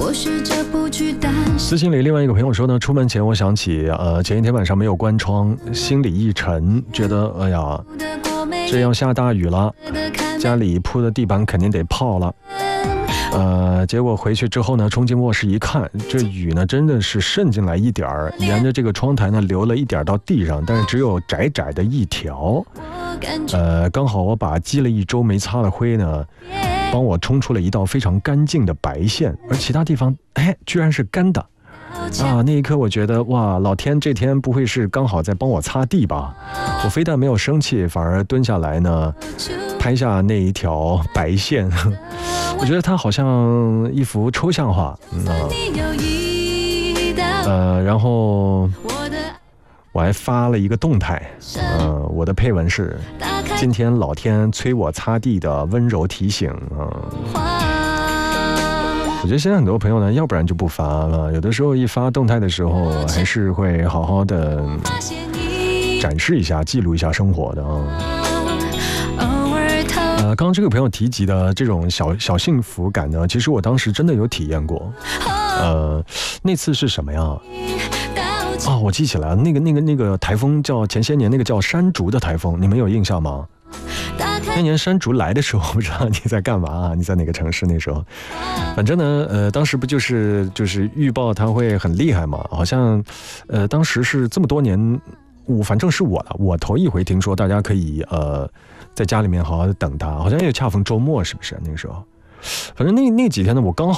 私信里另外一个朋友说呢，出门前我想起前一天晚上没有关窗，心里一沉，觉得哎呀这要下大雨了，家里铺的地板肯定得泡了。结果回去之后呢，冲进卧室一看，这雨呢真的是渗进来一点儿，沿着这个窗台呢流了一点到地上，但是只有窄窄的一条。刚好我把积了一周没擦的灰呢，帮我冲出了一道非常干净的白线，而其他地方居然是干的。那一刻我觉得哇，老天这天不会是刚好在帮我擦地吧？我非但没有生气，反而蹲下来呢拍下那一条白线。我觉得它好像一幅抽象画。然后我还发了一个动态，我的配文是今天老天催我擦地的温柔提醒。我觉得现在很多朋友呢，要不然就不发了，有的时候一发动态的时候，还是会好好的展示一下、记录一下生活的刚刚这个朋友提及的这种小幸福感呢，其实我当时真的有体验过。那次是什么呀？我记起来了，那个台风叫前些年那个叫山竹的台风，你们有印象吗？那年山竹来的时候，不知道你在干嘛你在哪个城市那时候？反正呢，当时不就是预报它会很厉害嘛？好像，当时是这么多年，反正是我头一回听说大家可以在家里面好好的等它，好像也恰逢周末，是不是那个时候？反正那几天呢，我刚好